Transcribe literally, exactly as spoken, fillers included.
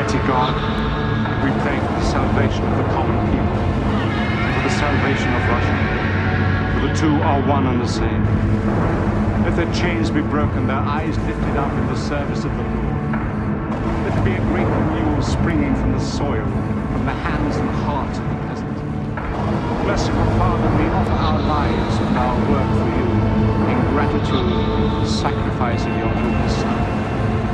Almighty God, we pray for the salvation of the common people, for the salvation of Russia, for the two are one and the same. Let their chains be broken, their eyes lifted up in the service of the Lord. Let there be a great renewal springing from the soil, from the hands and hearts of the peasant. Merciful Father, we offer our lives and our work for you in gratitude for the sacrifice of your only Son.